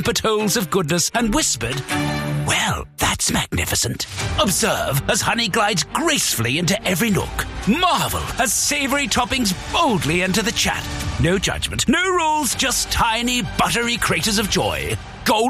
holes of goodness and whispered, "Well, that's magnificent." Observe as honey glides gracefully into every nook. Marvel as savoury toppings boldly enter the chat. No judgment, no rules, just tiny, buttery craters of joy.